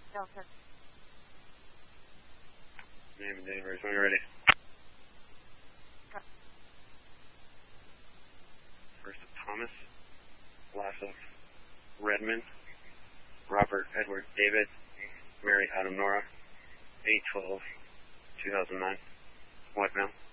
Delta. Name and date of birth when you're ready. First of Thomas, last of Redmond, Robert Edward David, Mary Adam Nora, 8/12/2009. White male.